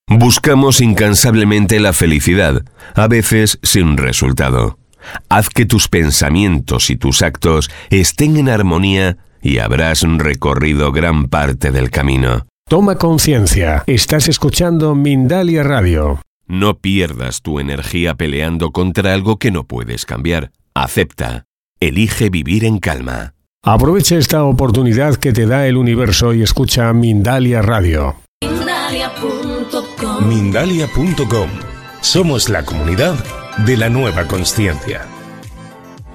Buscamos incansablemente la felicidad, a veces sin resultado. Haz que tus pensamientos y tus actos estén en armonía y habrás recorrido gran parte del camino. Toma conciencia. Estás escuchando Mindalia Radio. No pierdas tu energía peleando contra algo que no puedes cambiar. Acepta. Elige vivir en calma. Aprovecha esta oportunidad que te da el universo y escucha Mindalia Radio. Mindalia.com. Somos la comunidad de la nueva consciencia.